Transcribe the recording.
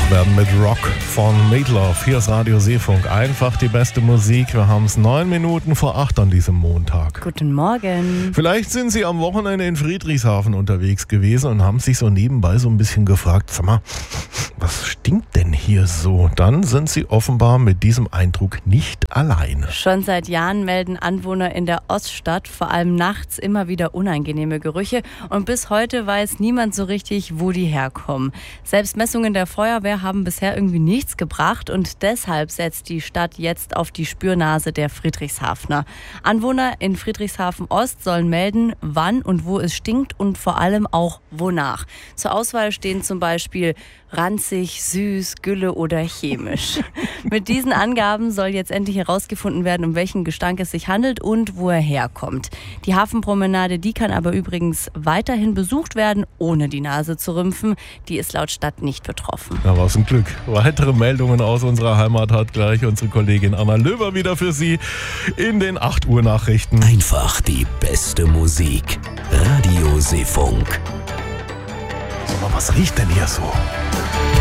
wach werden mit Rock von Meatloaf. Hier ist Radio Seefunk. Einfach die beste Musik. Wir haben es 9 Minuten vor 8 an diesem Montag. Guten Morgen. Vielleicht sind Sie am Wochenende in Friedrichshafen unterwegs gewesen und haben sich so nebenbei so ein bisschen gefragt, sag mal, was stinkt denn hier so? Dann sind Sie offenbar mit diesem Eindruck nicht alleine. Schon seit Jahren melden Anwohner in der Oststadt vor allem nachts immer wieder unangenehme Gerüche und bis heute weiß niemand so richtig, wo die herkommen. Selbst Messungen der Feuerwehr haben bisher irgendwie nichts gebracht und deshalb setzt die Stadt jetzt auf die Spürnase der Friedrichshafener. Anwohner in Friedrichshafen Ost sollen melden, wann und wo es stinkt und vor allem auch wonach. Zur Auswahl stehen zum Beispiel ranzig, süß, Gülle oder chemisch. Mit diesen Angaben soll jetzt endlich herausgefunden werden, um welchen Gestank es sich handelt und wo er herkommt. Die Hafenpromenade, die kann aber übrigens weiterhin besucht werden, ohne die Nase zu rümpfen. Die ist laut Stadt nicht betroffen. Ja, was ein Glück. Weitere Meldungen aus unserer Heimat hat gleich unsere Kollegin Anna Löber wieder für Sie in den 8 Uhr Nachrichten. Einfach die beste Musik. Radio Seefunk. Sag mal, was riecht denn hier so?